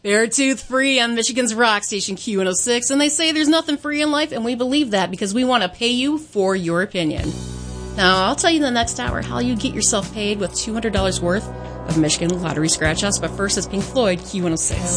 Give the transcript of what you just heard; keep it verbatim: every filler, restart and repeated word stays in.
Beartooth Free on Michigan's rock station Q one oh six, and they say there's nothing free in life, and we believe that because we want to pay you for your opinion. Now, I'll tell you in the next hour how you get yourself paid with two hundred dollars worth of Michigan Lottery scratch-offs, but first it's Pink Floyd, Q one oh six.